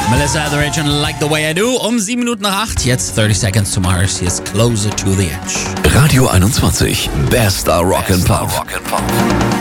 Melissa Etheridge und Like the Way I Do. Um 7 Minuten nach 8. Jetzt 30 Seconds to Mars. Hier ist Closer to the Edge. Radio 21. Bester Rock'n'Pop.